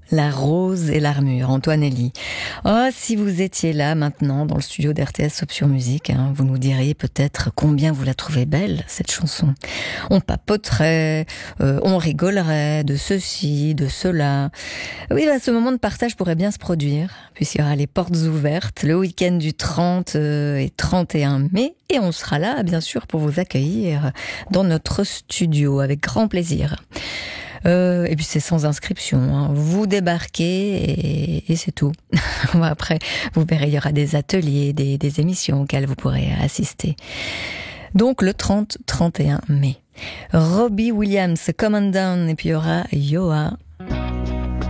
La rose et l'armure, Antoine Elie. Oh, si vous étiez là maintenant dans le studio d'RTS Option Musique, vous nous diriez peut-être combien vous la trouvez belle, cette chanson. On papoterait, on rigolerait de ceci, de cela. Oui, ce moment de partage pourrait bien se produire, puisqu'il y aura les portes ouvertes le week-end du 30 et 31 mai, et on sera là, bien sûr, pour vous accueillir dans notre studio, avec grand plaisir. Et puis c'est sans inscription, vous débarquez et c'est tout. Après, vous verrez, il y aura des ateliers, des émissions auxquelles vous pourrez assister. Donc le 30-31 mai. Robbie Williams, Come On Down, et puis il y aura Yoa.